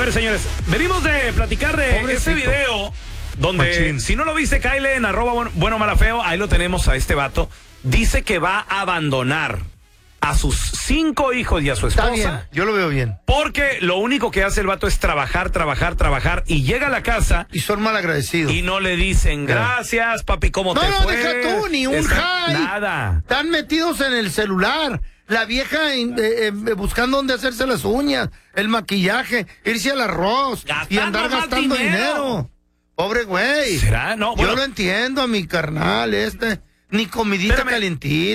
ver, señores, venimos de platicar de ese video donde, Machín. Si no lo viste, cáele en @bueno malafeo, ahí lo tenemos a este vato. Dice que va a abandonar a sus 5 hijos y a su esposa. Está bien, yo lo veo bien. Porque lo único que hace el vato es trabajar, y llega a la casa. Y son mal agradecidos. Y no le dicen, gracias, papi, ¿cómo te fue? No, deja tú, ni un hi. Nada. Están metidos en el celular. La vieja buscando dónde hacerse las uñas, el maquillaje, irse al arroz y andar gastando dinero. Pobre güey. ¿Será? No, bueno. Yo lo entiendo a mi carnal, ni comidita calentita.